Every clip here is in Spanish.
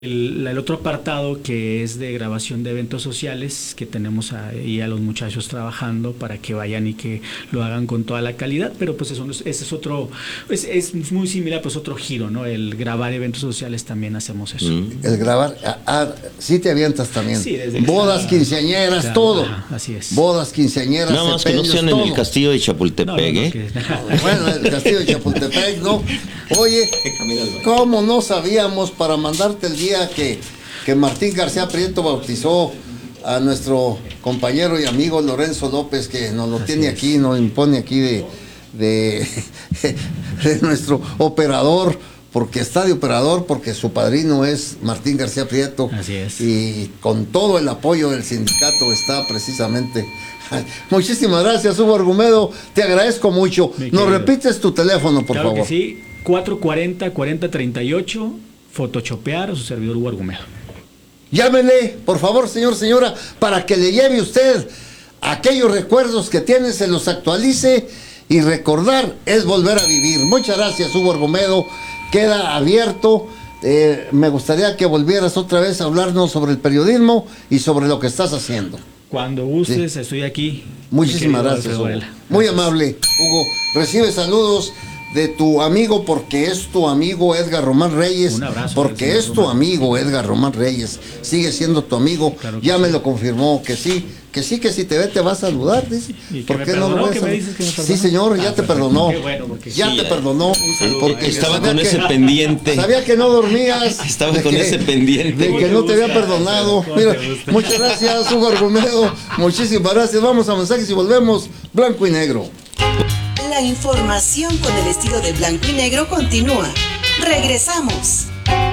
El otro apartado que es de grabación de eventos sociales, que tenemos ahí a los muchachos trabajando para que vayan y que lo hagan con toda la calidad, pero pues ese es otro, es muy similar, pues otro giro, ¿no? El grabar eventos sociales también hacemos eso. El grabar, sí te avientas también. Sí, desde bodas, quinceañeras, claro, todo. Así es. Bodas, quinceañeras, nada más que no sean en el castillo de Chapultepec, Bueno, el castillo de Chapultepec, no. Oye, ¿cómo no sabíamos para mandarte el día que Martín García Prieto bautizó a nuestro compañero y amigo Lorenzo López, que nos lo tiene aquí, nos impone aquí de nuestro operador, porque está de operador, porque su padrino es Martín García Prieto. Así es. Y con todo el apoyo del sindicato está precisamente. Muchísimas gracias, Hugo Argumedo, te agradezco mucho. ¿Nos repites tu teléfono, por favor? Claro que sí, 440-4038, photoshopear a su servidor Hugo Argumedo. Llámele, por favor, señora, para que le lleve usted aquellos recuerdos que tiene, se los actualice, y recordar es volver a vivir. Muchas gracias, Hugo Argumedo, queda abierto. Me gustaría que volvieras otra vez a hablarnos sobre el periodismo y sobre lo que estás haciendo. Cuando gustes, estoy aquí. Muchísimas gracias, Hugo. Muy amable, Hugo. Recibe saludos de tu amigo, porque es tu amigo Edgar Román Reyes. Un abrazo. Porque es tu amigo Edgar Román Reyes. Sigue siendo tu amigo. Claro, ya me lo confirmó, que sí, que si te ve te va a saludar, dice. ¿Por qué no lo ves? Sí, señor, ya te perdonó. Qué bueno, ya te perdonó. Porque estaba con ese pendiente. Sabía que no dormías. Estaba con ese pendiente. De que no te había perdonado. Mira, muchas gracias, Hugo Argumedo. Muchísimas gracias. Vamos a mensajes y volvemos. Blanco y negro. La información con el estilo de blanco y negro continúa. Regresamos.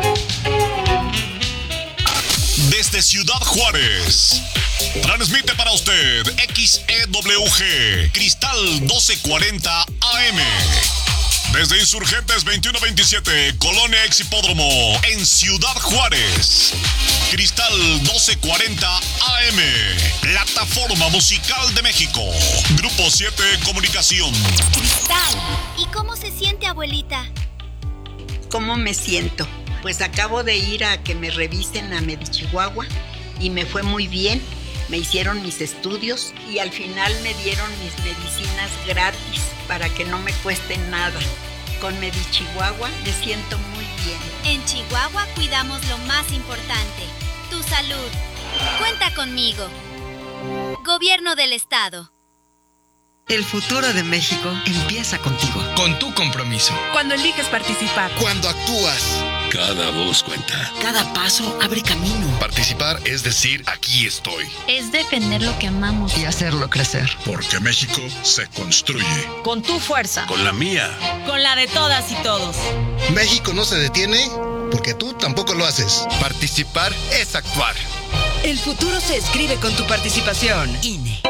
Desde Ciudad Juárez, transmite para usted XEWG Cristal 1240 AM. Desde Insurgentes 2127, Colonia Ex Hipódromo, en Ciudad Juárez. Cristal 1240 AM, plataforma musical de México. Grupo 7 Comunicación. Cristal, ¿y cómo se siente, abuelita? ¿Cómo me siento? Pues acabo de ir a que me revisen a Medichihuahua y me fue muy bien. Me hicieron mis estudios y al final me dieron mis medicinas gratis para que no me cueste nada. Con Medichihuahua me siento muy bien. En Chihuahua cuidamos lo más importante, tu salud. Cuenta conmigo. Gobierno del Estado. El futuro de México empieza contigo. Con tu compromiso. Cuando eliges participar. Cuando actúas. Cada voz cuenta. Cada paso abre camino. Participar es decir, aquí estoy. Es defender lo que amamos. Y hacerlo crecer. Porque México se construye. Con tu fuerza. Con la mía. Con la de todas y todos. México no se detiene porque tú tampoco lo haces. Participar es actuar. El futuro se escribe con tu participación. INE.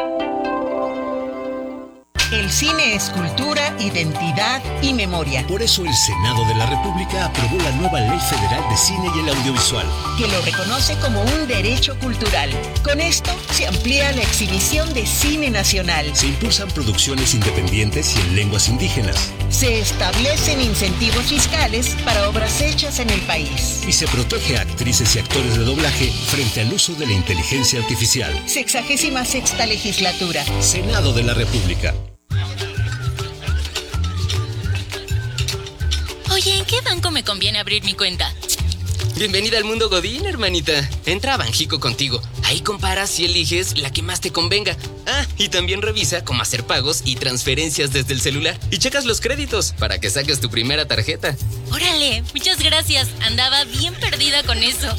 El cine es cultura, identidad y memoria. Por eso el Senado de la República aprobó la nueva Ley Federal de Cine y el Audiovisual, que lo reconoce como un derecho cultural. Con esto se amplía la exhibición de cine nacional. Se impulsan producciones independientes y en lenguas indígenas. Se establecen incentivos fiscales para obras hechas en el país. Y se protege a actrices y actores de doblaje frente al uso de la inteligencia artificial. 66ª legislatura. Senado de la República. Oye, ¿en qué banco me conviene abrir mi cuenta? Bienvenida al mundo Godín, hermanita. Entra a Banjico contigo. Ahí comparas y eliges la que más te convenga. Ah, y también revisa cómo hacer pagos y transferencias desde el celular. Y checas los créditos para que saques tu primera tarjeta. Órale, muchas gracias. Andaba bien perdida con eso.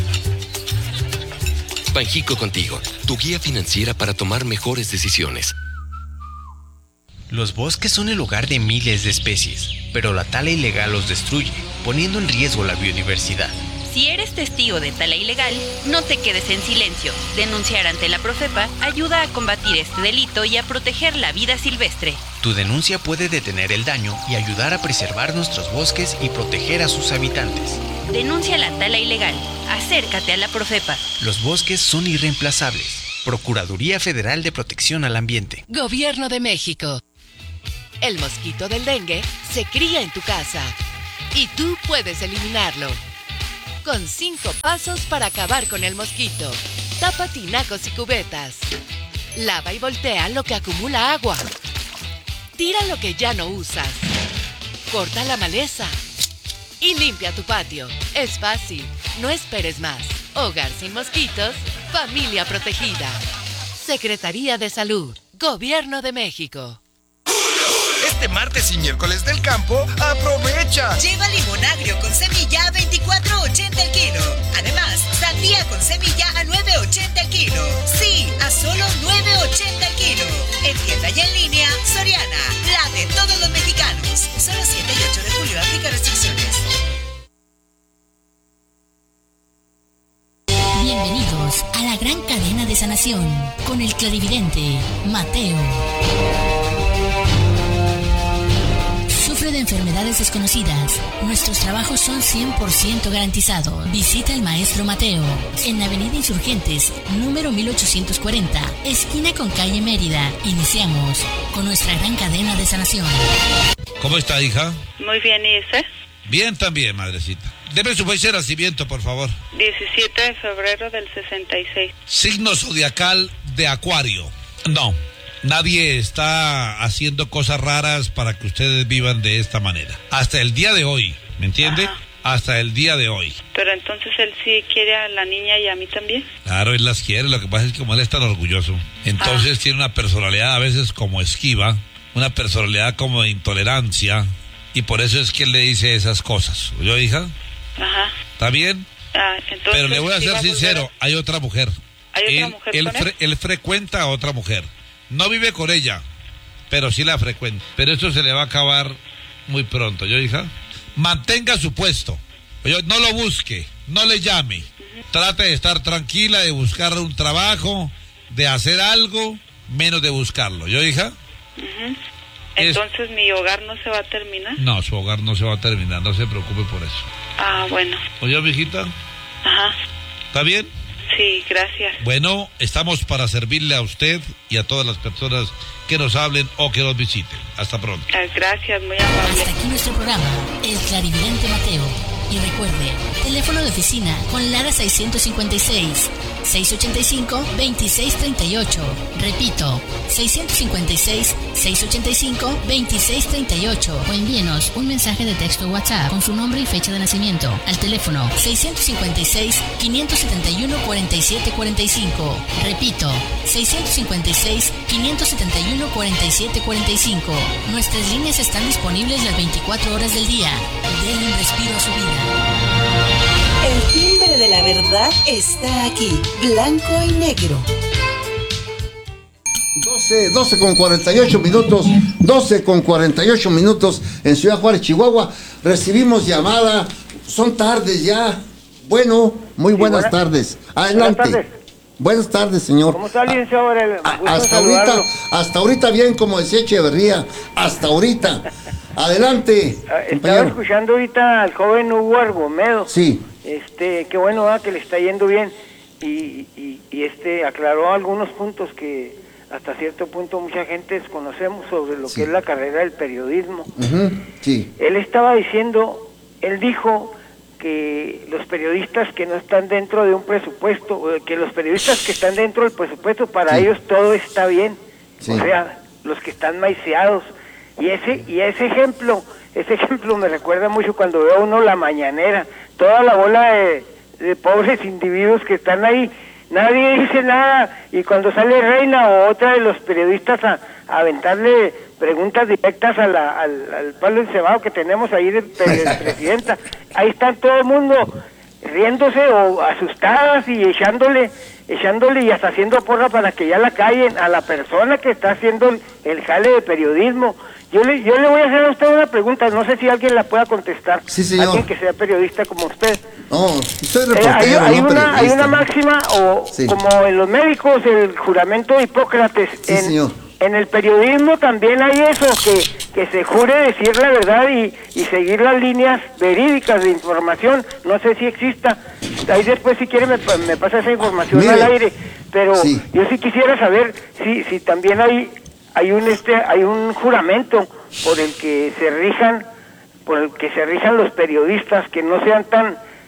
Banjico contigo, tu guía financiera para tomar mejores decisiones. Los bosques son el hogar de miles de especies, pero la tala ilegal los destruye, poniendo en riesgo la biodiversidad. Si eres testigo de tala ilegal, no te quedes en silencio. Denunciar ante la Profepa ayuda a combatir este delito y a proteger la vida silvestre. Tu denuncia puede detener el daño y ayudar a preservar nuestros bosques y proteger a sus habitantes. Denuncia la tala ilegal. Acércate a la Profepa. Los bosques son irreemplazables. Procuraduría Federal de Protección al Ambiente. Gobierno de México. El mosquito del dengue se cría en tu casa y tú puedes eliminarlo. con 5 pasos para acabar con el mosquito. Tapa tinacos y cubetas. Lava y voltea lo que acumula agua. Tira lo que ya no usas. Corta la maleza. Y limpia tu patio. Es fácil. No esperes más. Hogar sin mosquitos. Familia protegida. Secretaría de Salud. Gobierno de México. Este martes y miércoles del campo, aprovecha. Lleva limón agrio con semilla a $24.80 el kilo. Además, sandía con semilla a $9.80 el kilo. Sí, a solo $9.80 el kilo. En tienda y en línea, Soriana, la de todos los mexicanos. Solo 7 y 8 de julio, aplica restricciones. Bienvenidos a la gran cadena de sanación con el clarividente Mateo. Sufre de enfermedades desconocidas. Nuestros trabajos son 100% garantizados. Visita el maestro Mateo en Avenida Insurgentes, número 1840, esquina con calle Mérida. Iniciamos con nuestra gran cadena de sanación. ¿Cómo está, hija? Muy bien, ¿y usted? Bien también, madrecita. Deme su fecha de nacimiento, por favor. 17 de febrero del 66. Signo zodiacal de Acuario. No, nadie está haciendo cosas raras para que ustedes vivan de esta manera. Hasta el día de hoy, ¿me entiende? Ajá. Hasta el día de hoy. Pero entonces él sí quiere a la niña y a mí también. Claro, él las quiere, lo que pasa es que como él es tan orgulloso, entonces tiene una personalidad a veces como esquiva, una personalidad como de intolerancia, y por eso es que él le dice esas cosas. ¿Oyó, hija? Ajá. ¿Está bien? Entonces, pero le voy a ser sincero, hay otra mujer. ¿Hay otra mujer con él? Él frecuenta a otra mujer. No vive con ella, pero sí la frecuenta. Pero esto se le va a acabar muy pronto. ¿Yo, hija? Mantenga su puesto. No lo busque, no le llame. Trate de estar tranquila, de buscar un trabajo, de hacer algo, menos de buscarlo. ¿Yo, hija? Entonces, ¿mi hogar no se va a terminar? No, su hogar no se va a terminar, no se preocupe por eso. Bueno. ¿Oye, mijita? Ajá. ¿Está bien? Sí, gracias. Bueno, estamos para servirle a usted y a todas las personas que nos hablen o que nos visiten. Hasta pronto. Gracias, muy amable. Hasta aquí nuestro programa, El Clarividente Mateo. Y recuerde, teléfono de oficina con Lara 656-685-2638. Repito, 656-685-2638. O envíenos un mensaje de texto WhatsApp con su nombre y fecha de nacimiento al teléfono 656-571-4745. Repito, 656-571-4745. Nuestras líneas están disponibles las 24 horas del día. Denle un respiro a su vida. El timbre de la verdad está aquí, blanco y negro. 12 con 48 minutos, 12 con 48 minutos en Ciudad Juárez, Chihuahua. Recibimos llamada, son tardes ya. Bueno, muy buenas tardes. Adelante. Buenas tardes, señor. ¿Cómo está, licenciado? Hasta ahorita bien, como decía Echeverría, hasta ahorita. Adelante. Estaba escuchando ahorita al joven Hugo Argomedo. Sí. Qué bueno, que le está yendo bien. Y aclaró algunos puntos que hasta cierto punto mucha gente desconocemos sobre lo que es la carrera del periodismo. Sí. Él dijo que los periodistas que no están dentro de un presupuesto, que los periodistas que están dentro del presupuesto, para ellos todo está bien. Sí. O sea, los que están maiceados. Y ese ejemplo me recuerda mucho cuando veo uno La Mañanera, toda la bola de pobres individuos que están ahí, nadie dice nada, y cuando sale Reina o otra de los periodistas a aventarle preguntas directas al palo encebado que tenemos ahí de presidenta, ahí están todo el mundo riéndose o asustadas y echándole y hasta haciendo porra para que ya la callen a la persona que está haciendo el jale de periodismo. Yo le voy a hacer a usted una pregunta, no sé si alguien la pueda contestar. Sí, señor. Alguien que sea periodista como usted. No, soy reportero, hay una máxima, como en los médicos, el juramento de Hipócrates. Sí, señor. En el periodismo también hay eso, que se jure decir la verdad y seguir las líneas verídicas de información. No sé si exista. Ahí después, si quiere, me pasa esa información al aire. Pero yo sí quisiera saber si también hay un juramento por el que se rijan los periodistas, que no sean tan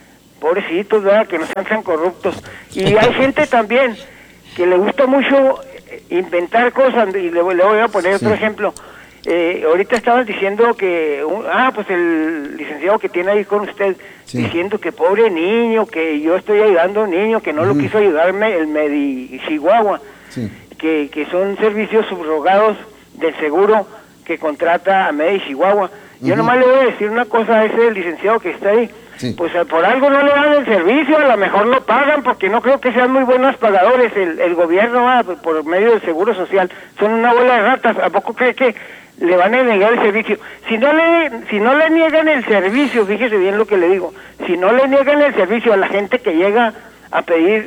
pobrecitos, ¿verdad? Que no sean tan corruptos. Y hay gente también que le gusta mucho inventar cosas, y le voy a poner otro ejemplo. Ahorita estaban diciendo que, pues el licenciado que tiene ahí con usted, diciendo que pobre niño, que yo estoy ayudando a un niño, que no lo quiso ayudarme el Medi Chihuahua, que son servicios subrogados del seguro que contrata a Medi Chihuahua. Yo nomás le voy a decir una cosa a ese licenciado que está ahí. Pues por algo no le dan el servicio, a lo mejor no pagan, porque no creo que sean muy buenos pagadores el gobierno, por medio del seguro social. Son una bola de ratas. ¿A poco cree que le van a negar el servicio? Si no le niegan el servicio, fíjese bien lo que le digo, si no le niegan el servicio a la gente que llega a pedir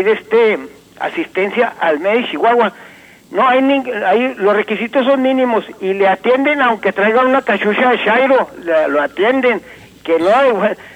asistencia al Medi Chihuahua, no hay los requisitos son mínimos y le atienden aunque traiga una cachucha de Chairo, lo atienden, que no hay,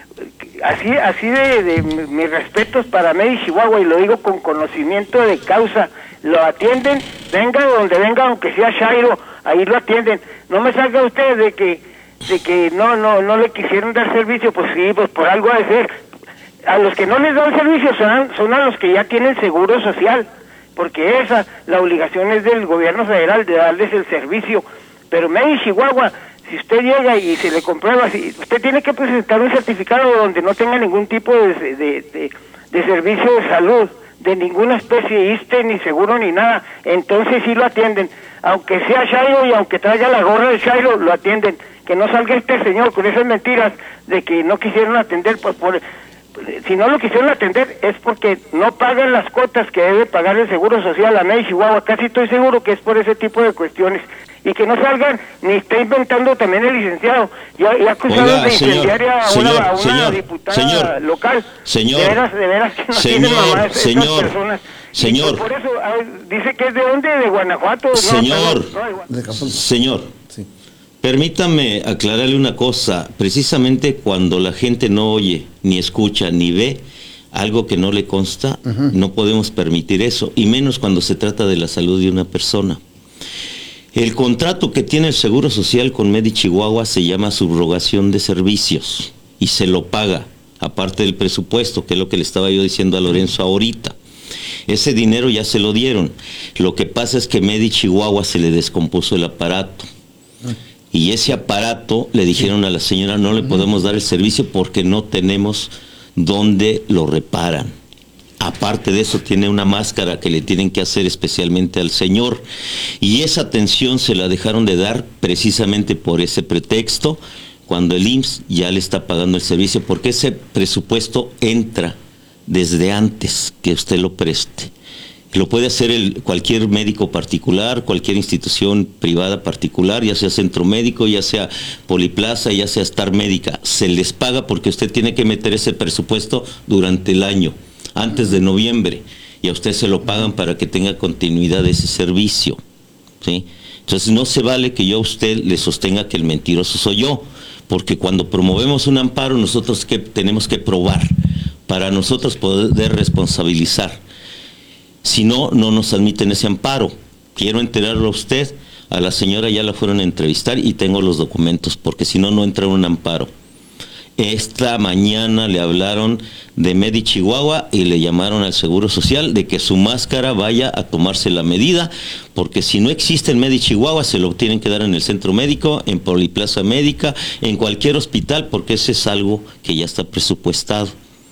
así de mis respetos para Medi Chihuahua, y lo digo con conocimiento de causa, lo atienden, venga donde venga, aunque sea Chairo, ahí lo atienden. No me salga usted de que no le quisieron dar servicio. Pues sí, pues por algo ha de ser. A los que no les dan servicio son a los que ya tienen seguro social, porque la obligación es del gobierno federal de darles el servicio. Pero Medi Chihuahua, si usted llega y se le comprueba, usted tiene que presentar un certificado donde no tenga ningún tipo de servicio de salud, de ninguna especie, ISSSTE, ni seguro, ni nada. Entonces sí lo atienden. Aunque sea Chairo y aunque traiga la gorra de Chairo, lo atienden. Que no salga este señor con esas mentiras de que no quisieron atender, pues si no lo quisieron atender es porque no pagan las cuotas que debe pagar el Seguro Social a Medi Chihuahua. Casi estoy seguro que es por ese tipo de cuestiones. Y que no salgan, ni está inventando también el licenciado. Ya acusaron de incendiaria a una diputada local. Señor, de veras que no tienen mamá esas personas. Señor. Por eso dice que es de dónde, de Guanajuato. Señor, permítame aclararle una cosa. Precisamente cuando la gente no oye, ni escucha, ni ve algo que no le consta, no podemos permitir eso, y menos cuando se trata de la salud de una persona. El contrato que tiene el Seguro Social con Medi Chihuahua se llama subrogación de servicios y se lo paga, aparte del presupuesto, que es lo que le estaba yo diciendo a Lorenzo ahorita. Ese dinero ya se lo dieron. Lo que pasa es que Medi Chihuahua se le descompuso el aparato. Y ese aparato le dijeron a la señora, no le podemos dar el servicio porque no tenemos dónde lo reparan. Aparte de eso, tiene una máscara que le tienen que hacer especialmente al señor. Y esa atención se la dejaron de dar precisamente por ese pretexto, cuando el IMSS ya le está pagando el servicio, porque ese presupuesto entra desde antes que usted lo preste. Lo puede hacer cualquier médico particular, cualquier institución privada particular, ya sea centro médico, ya sea Poliplaza, ya sea Star Médica. Se les paga porque usted tiene que meter ese presupuesto durante el año, antes de noviembre, y a usted se lo pagan para que tenga continuidad de ese servicio, ¿sí? Entonces no se vale que yo a usted le sostenga que el mentiroso soy yo, porque cuando promovemos un amparo nosotros tenemos que probar para nosotros poder responsabilizar. Si no, no nos admiten ese amparo. Quiero enterarlo a usted, a la señora ya la fueron a entrevistar y tengo los documentos, porque si no, no entra un amparo. Esta mañana le hablaron de Medi Chihuahua y le llamaron al Seguro Social de que su máscara vaya a tomarse la medida, porque si no existe en Medi Chihuahua se lo tienen que dar en el centro médico, en Poliplaza Médica, en cualquier hospital, porque ese es algo que ya está presupuestado,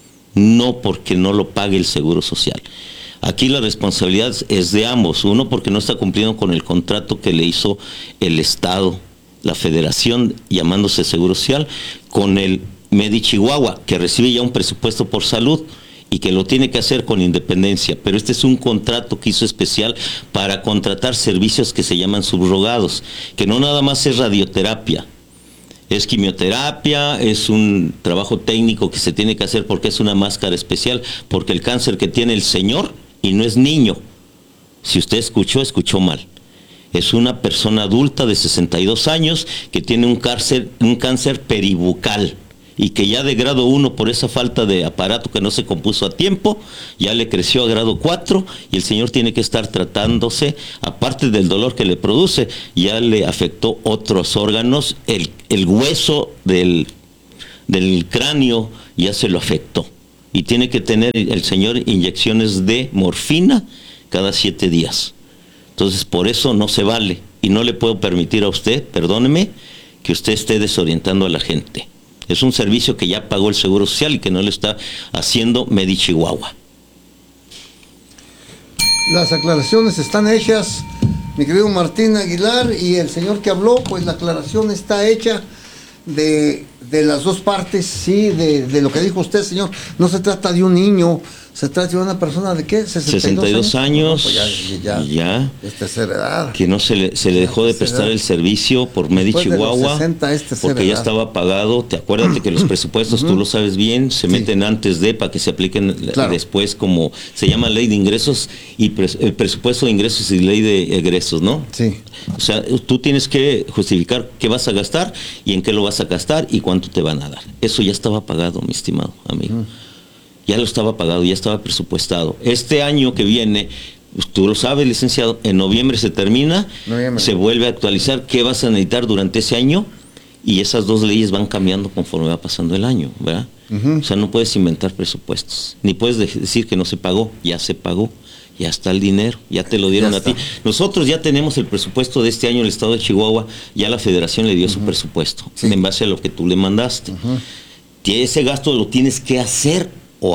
no porque no lo pague el Seguro Social. Aquí la responsabilidad es de ambos, uno porque no está cumpliendo con el contrato que le hizo el Estado, la Federación, llamándose Seguro Social, con el Medi Chihuahua, que recibe ya un presupuesto por salud y que lo tiene que hacer con independencia, pero este es un contrato que hizo especial para contratar servicios que se llaman subrogados, que no nada más es radioterapia, es quimioterapia, es un trabajo técnico que se tiene que hacer porque es una máscara especial, porque el cáncer que tiene el señor, y no es niño, si usted escuchó mal, es una persona adulta de 62 años que tiene un cáncer peribucal y que ya de grado 1 por esa falta de aparato que no se compuso a tiempo, ya le creció a grado 4 y el señor tiene que estar tratándose, aparte del dolor que le produce, ya le afectó otros órganos, el hueso del cráneo ya se lo afectó. Y tiene que tener el señor inyecciones de morfina cada 7 días. Entonces, por eso no se vale. Y no le puedo permitir a usted, perdóneme, que usted esté desorientando a la gente. Es un servicio que ya pagó el Seguro Social y que no le está haciendo Medichihuahua. Las aclaraciones están hechas, mi querido Martín Aguilar, y el señor que habló, pues la aclaración está hecha de las dos partes, sí, de lo que dijo usted, señor. No se trata de un niño, se trata de una persona de ¿qué? 62 años. Pues ya. Es tercera edad. Que no se le dejó de prestar el servicio por Medichihuahua, porque ya estaba pagado. Acuérdate que los presupuestos, tú lo sabes bien, se meten antes para que se apliquen después, como se llama ley de ingresos y el presupuesto de ingresos y ley de egresos, ¿no? Sí. O sea, tú tienes que justificar qué vas a gastar y en qué lo vas a gastar y cuánto te van a dar. Eso ya estaba pagado, mi estimado amigo. Ya lo estaba pagado, ya estaba presupuestado. Este año que viene, tú lo sabes, licenciado, en noviembre se termina, se vuelve a actualizar qué vas a necesitar durante ese año y esas dos leyes van cambiando conforme va pasando el año, ¿verdad? O sea, no puedes inventar presupuestos, ni puedes decir que no se pagó, ya se pagó. Ya está el dinero, ya te lo dieron a ti. Nosotros ya tenemos el presupuesto de este año, el estado de Chihuahua, ya la federación le dio su presupuesto, en base a lo que tú le mandaste. Ese gasto lo tienes que hacer.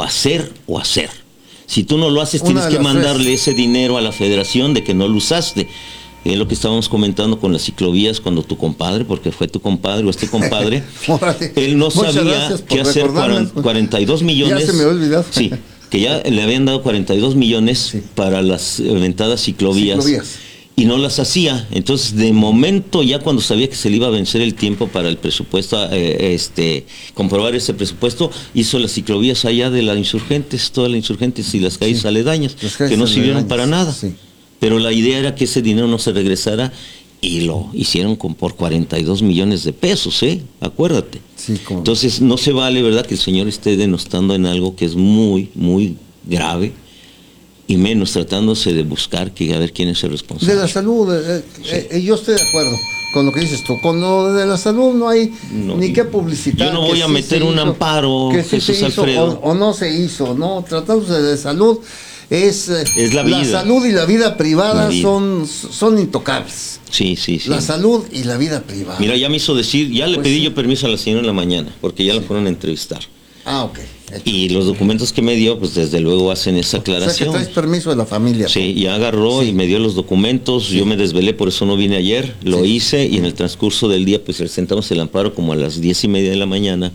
Si tú no lo haces, tienes que mandarle ese dinero a la federación de que no lo usaste. Es lo que estábamos comentando con las ciclovías cuando tu compadre, porque fue tu compadre o este compadre, él no sabía qué hacer 42 millones. Ya se me había olvidado. Sí, que ya le habían dado 42 millones para las aventadas ciclovías. Y no las hacía. Entonces, de momento, ya cuando sabía que se le iba a vencer el tiempo para el presupuesto, comprobar ese presupuesto, hizo las ciclovías allá de las Insurgentes, todas las Insurgentes y las calles aledañas, que no sirvieron para nada. Pero la idea era que ese dinero no se regresara y lo hicieron por 42 millones de pesos, acuérdate. Entonces, no se vale, ¿verdad?, que el señor esté denostando en algo que es muy, muy grave. Y menos tratándose de buscar a ver quién es el responsable. De la salud, yo estoy de acuerdo con lo que dices tú. Con lo de la salud no hay ni qué publicitar. Yo no voy a meter un amparo, que Jesús Alfredo. O no se hizo, ¿no? Tratándose de salud, es la vida. La salud y la vida privada son intocables. Sí. La salud y la vida privada. Mira, ya me hizo decir, ya le pedí yo permiso a la señora en la mañana, porque ya la fueron a entrevistar. Ok. Y los documentos que me dio, pues desde luego hacen esa aclaración. O sea, que traes permiso de la familia. Sí, ya agarró y me dio los documentos. Yo me desvelé, por eso no vine ayer. Lo hice y en el transcurso del día, pues presentamos el amparo como a las 10:30 de la mañana.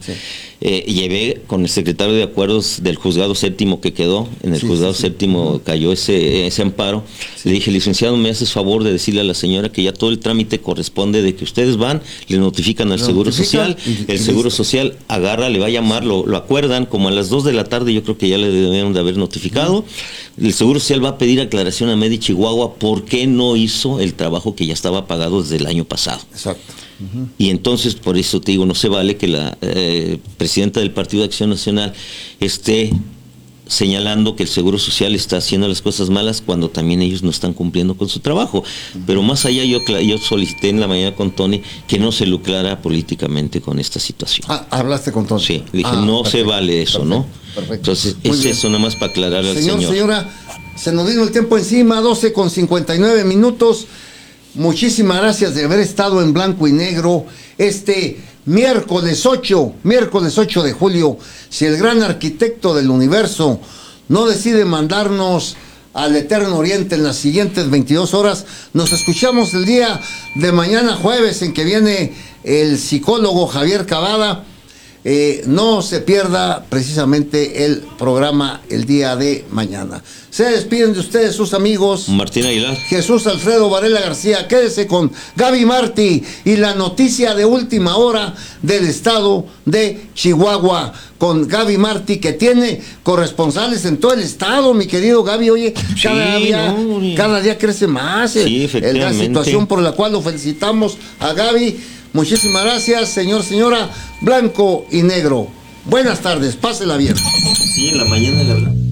Llevé con el secretario de acuerdos del juzgado séptimo que quedó. En el juzgado séptimo cayó ese amparo. Le dije, licenciado, me haces favor de decirle a la señora que ya todo el trámite corresponde de que ustedes van, le notifican al Seguro Social. El Seguro Social agarra, le va a llamar, lo acuerdan, como a las 2 de la tarde yo creo que ya le debieron de haber notificado. El Seguro Social va a pedir aclaración a Medichihuahua por qué no hizo el trabajo que ya estaba pagado desde el año pasado. Exacto. Y entonces, por eso te digo, no se vale que la presidenta del Partido de Acción Nacional esté señalando que el Seguro Social está haciendo las cosas malas cuando también ellos no están cumpliendo con su trabajo. Pero más allá, yo solicité en la mañana con Tony que no se lucrara políticamente con esta situación. ¿Hablaste con Tony? Sí, dije, se vale eso, ¿no? Perfecto. Entonces, eso nada más para aclarar al señor. Señora, se nos vino el tiempo encima, 12:59 minutos. Muchísimas gracias de haber estado en blanco y negro este miércoles 8 de julio. Si el gran arquitecto del universo no decide mandarnos al Eterno Oriente en las siguientes 22 horas, nos escuchamos el día de mañana jueves, en que viene el psicólogo Javier Cavada. No se pierda precisamente el programa el día de mañana. Se despiden de ustedes sus amigos Martín Aguilar, Jesús Alfredo Varela García. Quédese con Gaby Martí y la noticia de última hora del estado de Chihuahua, con Gaby Martí, que tiene corresponsales en todo el estado, mi querido Gaby. Oye, cada día crece más la situación, por la cual lo felicitamos a Gaby. Muchísimas gracias, señora, blanco y negro. Buenas tardes, pásela bien. Sí, en la mañana le hablamos.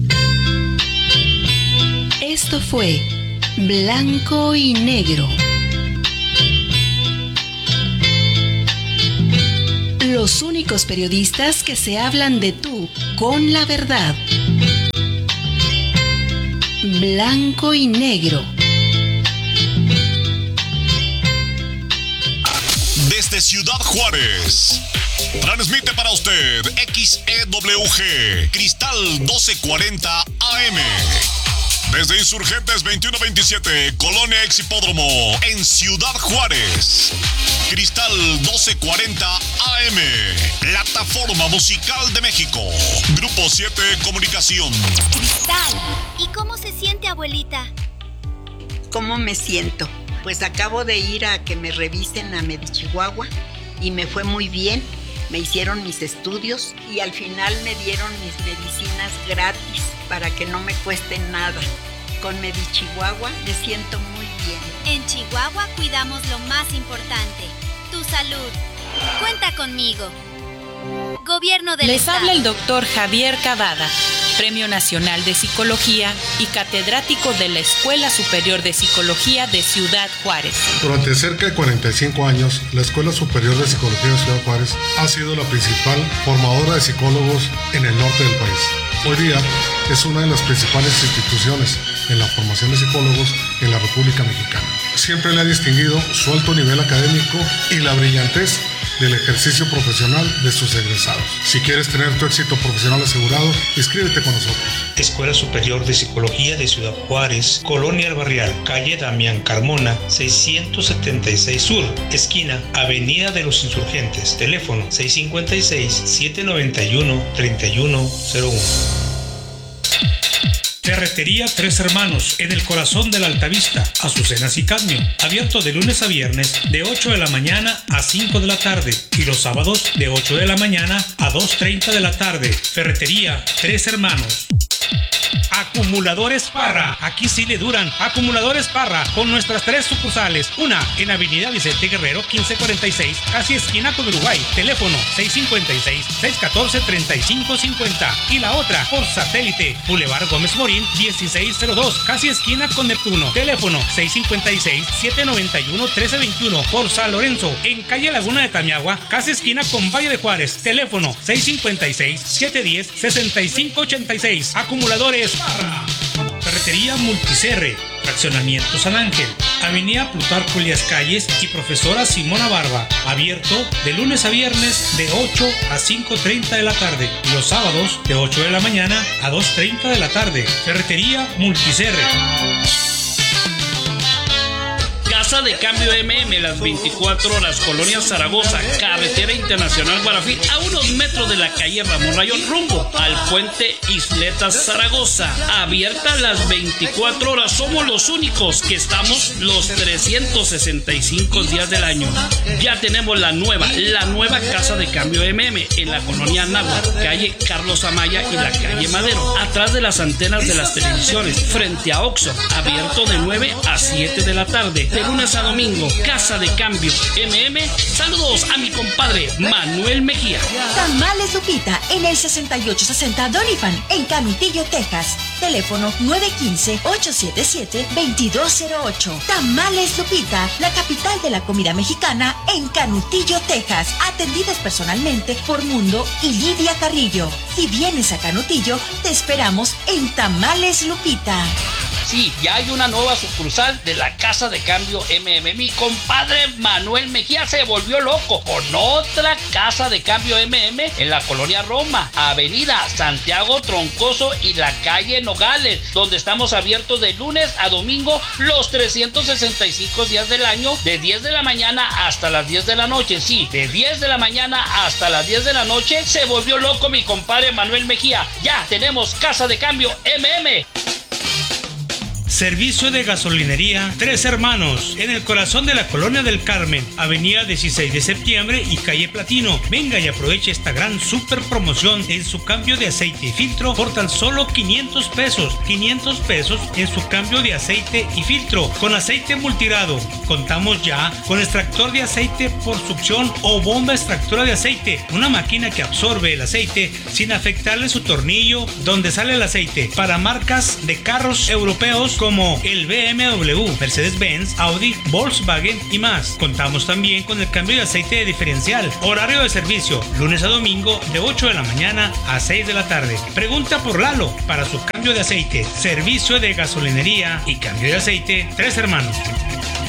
Esto fue Blanco y Negro. los únicos periodistas que se hablan de tú con la verdad. Blanco y negro. Desde Ciudad Juárez, transmite para usted XEWG Cristal 1240 AM. Desde Insurgentes 2127, Colonia Exhipódromo, en Ciudad Juárez. Cristal 1240 AM, Plataforma Musical de México. Grupo 7 Comunicación. Cristal, ¿y cómo se siente, abuelita? ¿Cómo me siento? Pues acabo de ir a que me revisen a Medichihuahua y me fue muy bien. Me hicieron mis estudios y al final me dieron mis medicinas gratis para que no me cueste nada. Con Medichihuahua me siento muy bien. En Chihuahua cuidamos lo más importante, tu salud. Cuenta conmigo. Gobierno del Les Estado. habla el doctor Javier Cavada, Premio Nacional de Psicología y catedrático de la Escuela Superior de Psicología de Ciudad Juárez. Durante cerca de 45 años, la Escuela Superior de Psicología de Ciudad Juárez ha sido la principal formadora de psicólogos en el norte del país. Hoy día es una de las principales instituciones en la formación de psicólogos en la República Mexicana. Siempre le ha distinguido su alto nivel académico y la brillantez del ejercicio profesional de sus egresados. Si quieres tener tu éxito profesional asegurado, inscríbete con nosotros. Escuela Superior de Psicología de Ciudad Juárez, Colonia El Barrial, calle Damián Carmona, 676 Sur, esquina Avenida de los Insurgentes, teléfono 656-791-3101. Ferretería Tres Hermanos, en el corazón de la Altavista, Azucenas y Cadmio. Abierto de lunes a viernes de 8 de la mañana a 5 de la tarde y los sábados de 8 de la mañana a 2:30 de la tarde. Ferretería Tres Hermanos. Acumuladores Parra, aquí sí le duran. Acumuladores Parra, con nuestras 3 sucursales. Una en Avenida Vicente Guerrero 1546, casi esquina con Uruguay. Teléfono 656-614-3550. Y la otra por satélite, Boulevard Gómez Morín 1602, casi esquina con Neptuno. Teléfono 656-791-1321. Por San Lorenzo, en calle Laguna de Tamiagua, casi esquina con Valle de Juárez. Teléfono 656-710-6586. Acumuladores Parra. Ferretería Multicerre, Fraccionamiento San Ángel, Avenida Plutarco Elías Calles y Profesora Simona Barba. Abierto de lunes a viernes de 8 a 5:30 de la tarde y los sábados de 8 de la mañana a 2:30 de la tarde. Ferretería Multicerre. Casa de Cambio MM, las 24 horas, Colonia Zaragoza, Carretera Internacional Guarafí, a unos metros de la calle Ramón Rayón, rumbo al puente Isletas Zaragoza. Abierta las 24 horas, somos los únicos que estamos los 365 días del año. Ya tenemos la nueva Casa de Cambio MM en la colonia Náhuatl, calle Carlos Amaya y la calle Madero, atrás de las antenas de las televisiones, frente a Oxxo, abierto de 9 a 7 de la tarde. De lunes a domingo, Casa de Cambio MM. Saludos a mi compadre Manuel Mejía. Tamales Lupita en el 6860 Doniphan en Canutillo, Texas. Teléfono 915-877-2208. Tamales Lupita, la capital de la comida mexicana en Canutillo, Texas. Atendidas personalmente por Mundo y Lidia Carrillo. Si vienes a Canutillo, te esperamos en Tamales Lupita. Sí, ya hay una nueva sucursal de la Casa de Cambio MM. Mi compadre Manuel Mejía se volvió loco con otra Casa de Cambio MM en la colonia Roma, Avenida Santiago Troncoso y la calle Nogales, donde estamos abiertos de lunes a domingo los 365 días del año, de 10 de la mañana hasta las 10 de la noche. Sí, de 10 de la mañana hasta las 10 de la noche. Se volvió loco mi compadre Manuel Mejía. Ya tenemos Casa de Cambio MM. Servicio de gasolinería Tres Hermanos, en el corazón de la Colonia del Carmen, Avenida 16 de Septiembre y calle Platino. Venga y aproveche esta gran super promoción en su cambio de aceite y filtro por tan solo 500 pesos. 500 pesos en su cambio de aceite y filtro con aceite multirado. Contamos ya con extractor de aceite por succión o bomba extractora de aceite, una máquina que absorbe el aceite sin afectarle su tornillo donde sale el aceite, para marcas de carros europeos como el BMW, Mercedes-Benz, Audi, Volkswagen y más. Contamos también con el cambio de aceite diferencial. Horario de servicio, lunes a domingo de 8 de la mañana a 6 de la tarde. Pregunta por Lalo para su cambio de aceite. Servicio de gasolinería y cambio de aceite Tres Hermanos.